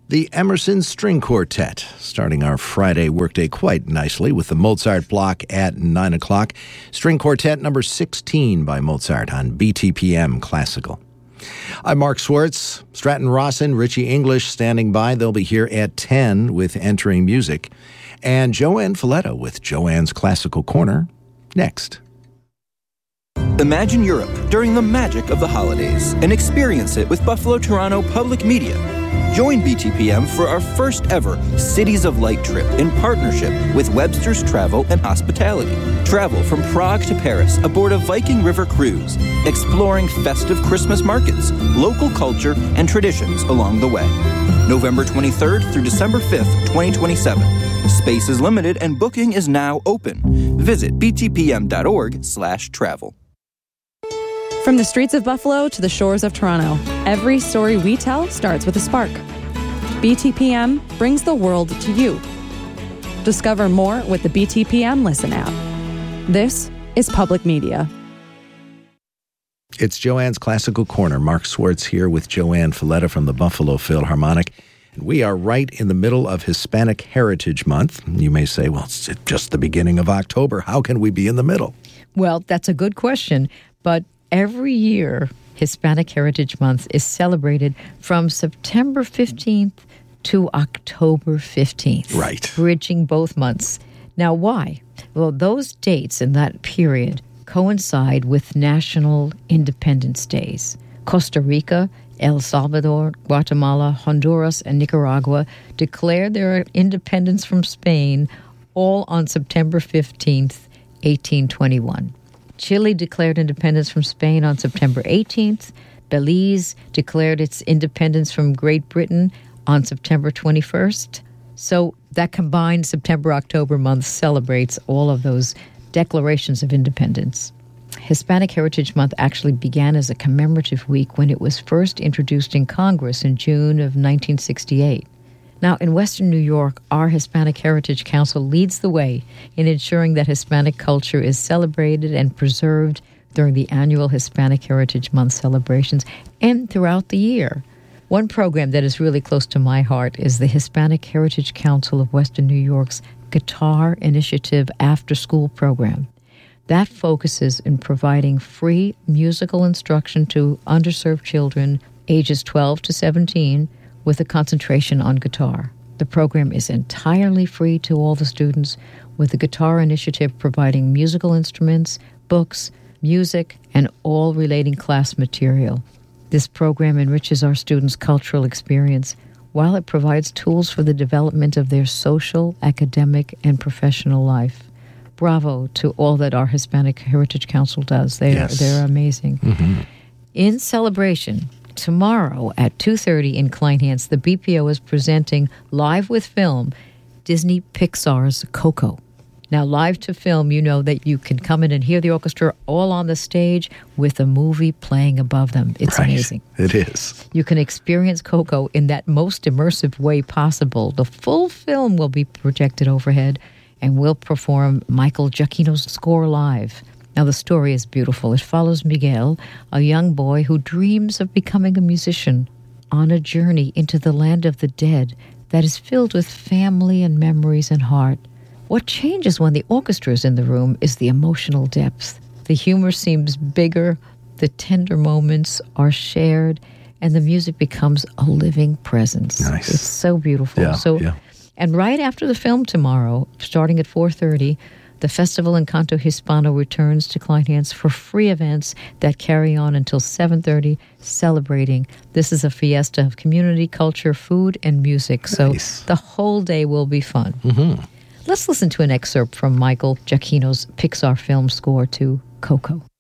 The Emerson String Quartet, starting our Friday workday quite nicely with the Mozart block at 9 o'clock. String Quartet number 16 by Mozart on BTPM Classical. I'm Mark Swartz. Stratton Rawson, Richie English standing by. They'll be here at 10 with Entering Music. And Joanne Falletta with Joanne's Classical Corner next. Imagine Europe during the magic of the holidays and experience it with Buffalo Toronto Public Media. Join BTPM for our first ever Cities of Light trip in partnership with Webster's Travel and Hospitality. Travel from Prague to Paris aboard a Viking River cruise, exploring festive Christmas markets, local culture, and traditions along the way. November 23rd through December 5th, 2027. Space is limited and booking is now open. Visit btpm.org/travel. From the streets of Buffalo to the shores of Toronto, every story we tell starts with a spark. BTPM brings the world to you. Discover more with the BTPM Listen app. This is public media. It's Joanne's Classical Corner. Mark Swartz here with Joanne Falletta from the Buffalo Philharmonic. We are right in the middle of Hispanic Heritage Month. You may say, well, it's just the beginning of October. How can we be in the middle? Well, that's a good question, but every year, Hispanic Heritage Month is celebrated from September 15th to October 15th. Right. Bridging both months. Now, why? Well, those dates in that period coincide with national independence days. Costa Rica, El Salvador, Guatemala, Honduras, and Nicaragua declared their independence from Spain all on September 15th, 1821. Chile declared independence from Spain on September 18th. Belize declared its independence from Great Britain on September 21st. So that combined September-October month celebrates all of those declarations of independence. Hispanic Heritage Month actually began as a commemorative week when it was first introduced in Congress in June of 1968. Now, in Western New York, our Hispanic Heritage Council leads the way in ensuring that Hispanic culture is celebrated and preserved during the annual Hispanic Heritage Month celebrations and throughout the year. One program that is really close to my heart is the Hispanic Heritage Council of Western New York's Guitar Initiative after-school program. That focuses in providing free musical instruction to underserved children ages 12 to 17 with a concentration on guitar. The program is entirely free to all the students, with the Guitar Initiative providing musical instruments, books, music, and all relating class material. This program enriches our students' cultural experience while it provides tools for the development of their social, academic, and professional life. Bravo to all that our Hispanic Heritage Council does. They're amazing. Mm-hmm. In celebration, tomorrow at 2:30 in Kleinhance, the BPO is presenting live with film Disney Pixar's Coco. Now, live to film, you know that you can come in and hear the orchestra all on the stage with a movie playing above them. It's right. Amazing. It is. You can experience Coco in that most immersive way possible. The full film will be projected overhead, and we'll perform Michael Giacchino's score live. Now, the story is beautiful. It follows Miguel, a young boy who dreams of becoming a musician, on a journey into the land of the dead that is filled with family and memories and heart. What changes when the orchestra is in the room is the emotional depth. The humor seems bigger, the tender moments are shared, and the music becomes a living presence. Nice. It's so beautiful. Yeah. And right after the film tomorrow, starting at 4:30, the Festival Encanto Hispano returns to Kleinhance for free events that carry on until 7:30, celebrating. This is a fiesta of community, culture, food, and music. Nice. So the whole day will be fun. Mm-hmm. Let's listen to an excerpt from Michael Giacchino's Pixar film score to Coco.